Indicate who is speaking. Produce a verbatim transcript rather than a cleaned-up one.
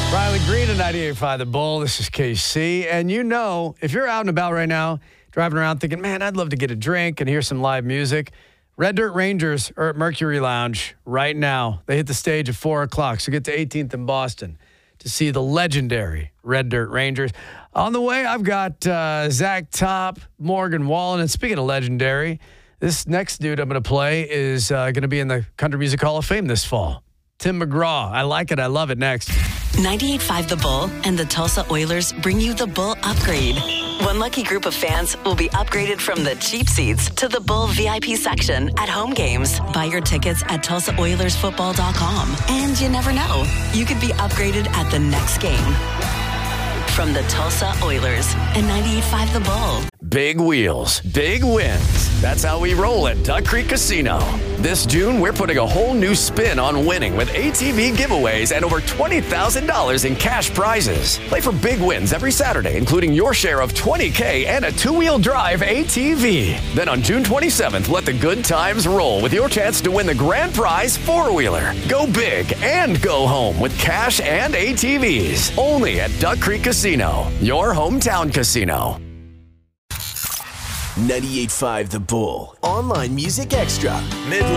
Speaker 1: Riley Green at ninety-eight point five The Bull. This is K C. And you know, if you're out and about right now, driving around thinking, man, I'd love to get a drink and hear some live music, Red Dirt Rangers are at Mercury Lounge right now. They hit the stage at four o'clock, so get to eighteenth in Boston to see the legendary Red Dirt Rangers. On the way, I've got uh, Zach Top, Morgan Wallen. And speaking of legendary, this next dude I'm going to play is uh, going to be in the Country Music Hall of Fame this fall. Tim McGraw. I like it. I love it. Next.
Speaker 2: ninety-eight point five The Bull and the Tulsa Oilers bring you the Bull Upgrade. One lucky group of fans will be upgraded from the cheap seats to the Bull V I P section at home games. Buy your tickets at tulsa oilers football dot com. And you never know, you could be upgraded at the next game. From the Tulsa Oilers and ninety-eight point five The Bull.
Speaker 3: Big wheels, big wins. That's how we roll at Duck Creek Casino. This June, we're putting a whole new spin on winning with A T V giveaways and over twenty thousand dollars in cash prizes. Play for big wins every Saturday, including your share of twenty K and a two-wheel drive A T V. Then on June twenty-seventh, let the good times roll with your chance to win the grand prize four-wheeler. Go big and go home with cash and A T Vs. Only at Duck Creek Casino, your hometown casino.
Speaker 4: ninety-eight point five The Bull. Online Music Extra. Midland.